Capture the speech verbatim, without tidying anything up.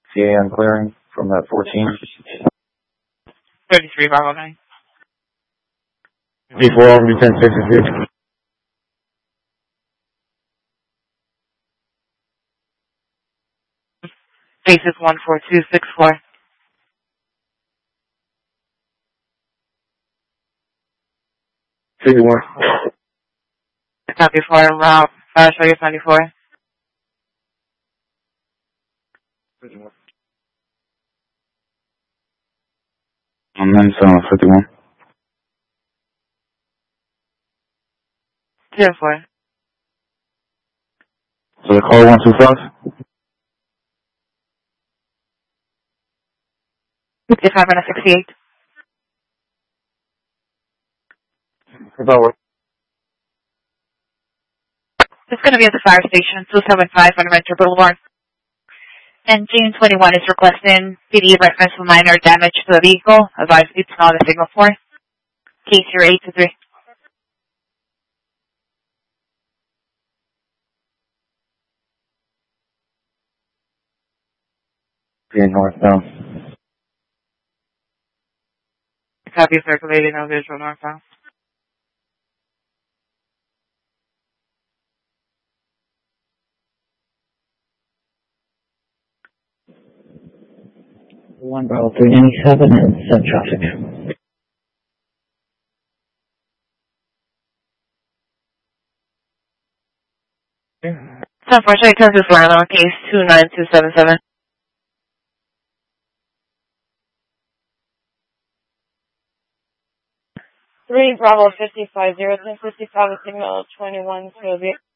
C A on clearing from that fourteen. thirty-three, Bravo nine. Before over ten sixty-three. Basis one four two six four. fifty-one. Copy for route five Vegas ninety-four. fifty-one. And then some fifty-one. Zero four. So the call one two five. fifty-five and a sixty-eight. About It's going to be at the fire station, two seventy-five on Venture Boulevard. And June twenty-one is requesting P D reference for minor damage to the vehicle. Advise it's not a signal for. Case zero eight two three. being northbound. Copy circulating on visual northbound. One Bravo three ninety-seven and send traffic. So unfortunately, Texas line on case two nine two seven seven. Three Bravo fifty-five zero ten fifty-five signal twenty-one to